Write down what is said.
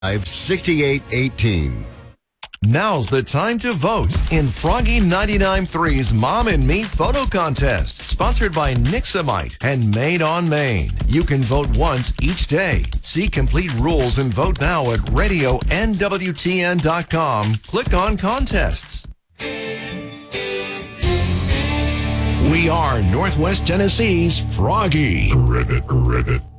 6818. Now's the time to vote in Froggy 99.3's Mom and Me Photo Contest, sponsored by Nixamite and Made on Maine. You can vote once each day. See complete rules and vote now at radionwtn.com. Click on contests. We are Northwest Tennessee's Froggy. Ribbit.